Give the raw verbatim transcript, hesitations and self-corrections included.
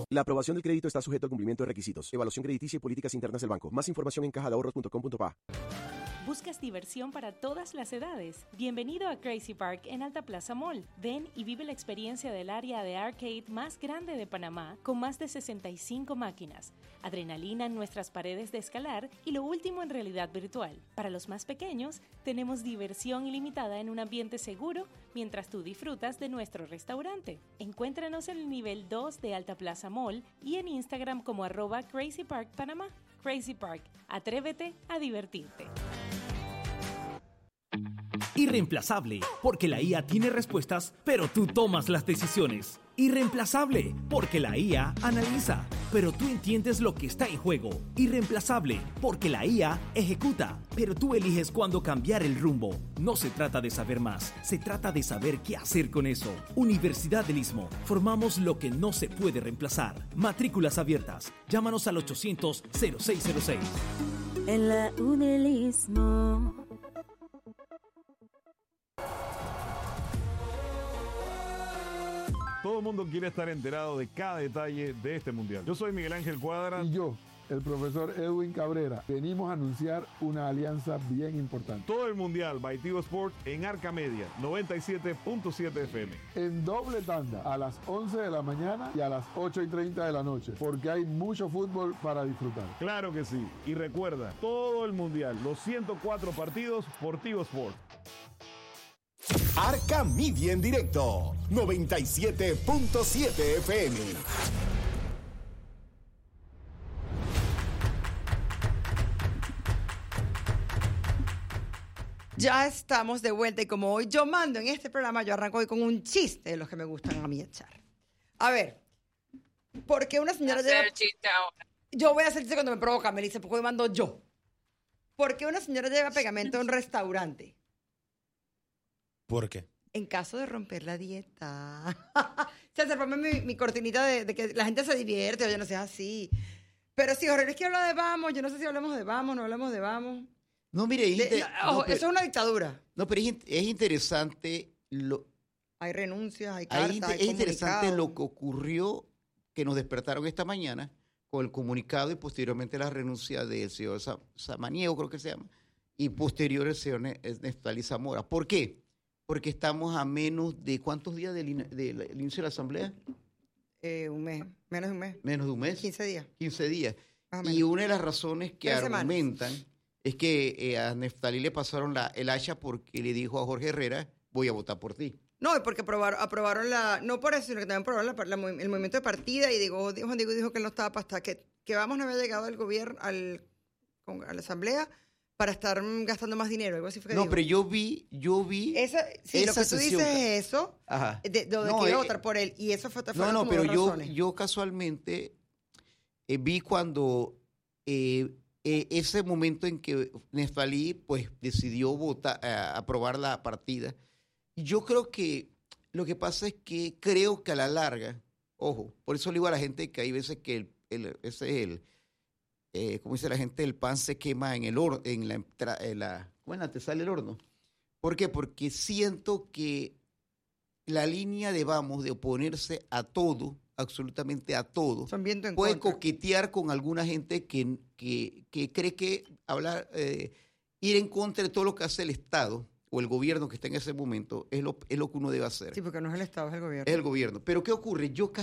La aprobación del crédito está sujeto al cumplimiento de requisitos, evaluación crediticia y políticas internas del banco. Más información en caja de ahorros punto com punto pa. ¿Buscas diversión para todas las edades? Bienvenido a Crazy Park en Alta Plaza Mall. Ven y vive la experiencia del área de arcade más grande de Panamá, con más de sesenta y cinco máquinas, adrenalina en nuestras paredes de escalar y lo último en realidad virtual. Para los más pequeños, tenemos diversión ilimitada en un ambiente seguro mientras tú disfrutas de nuestro restaurante. Encuéntranos en el nivel dos de Alta Plaza Mall y en Instagram como arroba Crazy Park Panamá. Crazy Park, atrévete a divertirte. Irreemplazable, porque la I A tiene respuestas, pero tú tomas las decisiones. Irreemplazable, porque la I A analiza, pero tú entiendes lo que está en juego. Irreemplazable, porque la I A ejecuta, pero tú eliges cuándo cambiar el rumbo. No se trata de saber más, se trata de saber qué hacer con eso. Universidad del Istmo, formamos lo que no se puede reemplazar. Matrículas abiertas. Llámanos al ochocientos, cero seis cero seis. En la U del Istmo. Todo el mundo quiere estar enterado de cada detalle de este mundial. Yo soy Miguel Ángel Cuadra. Y yo, el profesor Edwin Cabrera. Venimos a anunciar una alianza bien importante. Todo el mundial by Tigo Sport en Arca Media, noventa y siete punto siete F M. En doble tanda, a las once de la mañana y a las ocho y treinta de la noche, porque hay mucho fútbol para disfrutar. Claro que sí. Y recuerda, todo el mundial, los ciento cuatro partidos por Tigo Sport. Arca Media en directo, noventa y siete punto siete F M. Ya estamos de vuelta y como hoy yo mando en este programa, yo arranco hoy con un chiste de los que me gustan a mí echar. A ver, ¿por qué una señora hacer lleva... el chiste ahora. Yo voy a hacer el chiste cuando me provoca, me dice, porque hoy mando yo. ¿Por qué una señora lleva pegamento a un restaurante? ¿Por qué? En caso de romper la dieta. O sea, se rompe mi, mi cortinita de, de que la gente se divierte, o yo no sé, así. Pero si Jorge Luis quiere hablar de vamos, yo no sé si hablamos de vamos, no hablamos de vamos. No, mire, es De- inter- ojo, no, pero- eso es una dictadura. No, pero es, in- es interesante lo, Hay renuncias, hay hay cartas, inte- hay es interesante comunicados. lo que ocurrió, que nos despertaron esta mañana con el comunicado y posteriormente la renuncia del señor Sa- Samaniego, creo que se llama, y posterior el señor Ne- eh, Neftali Zamora. ¿Por qué? Porque estamos a menos de ¿cuántos días del, in- del inicio de la asamblea? Eh, un mes, menos de un mes. Menos de un mes. quince días. quince días. Más o Y menos. una de las razones que Tres semanas. argumentan es que eh, a Neftali le pasaron la, el hacha porque le dijo a Jorge Herrera, voy a votar por ti. No, y porque aprobaron, aprobaron la, no por eso, sino que también aprobaron la, la movi- el movimiento de partida y digo, Juan Diego dijo que él no estaba para estar, que, que vamos no había llegado al gobierno, al, con- a la asamblea para estar mm, gastando más dinero, algo así fue que No, dijo. pero yo vi, yo vi Esa, sí, lo esa que tú sesión. dices es eso, Ajá. de, de, lo de No, que iba a eh, votar por él, y eso fue, No, fueron no, como pero dos yo, razones. yo casualmente eh, vi cuando eh, eh, ese momento en que Neftali pues decidió votar, eh, aprobar la partida. Y yo creo que lo que pasa es que creo que a la larga, ojo, por eso le digo a la gente que hay veces que el, el- ese es el, eh, como dice la gente, el pan se quema en el horno, en la, entra- en la, bueno, te sale el horno. ¿Por qué? Porque siento que la línea de vamos de oponerse a todo, absolutamente a todo, Son viento en puede contra. coquetear con alguna gente que, que, que cree que hablar, eh, ir en contra de todo lo que hace el Estado o el gobierno que está en ese momento es lo, es lo que uno debe hacer. Sí, porque no es el Estado, es el gobierno. Es el gobierno. Pero ¿qué ocurre? Yo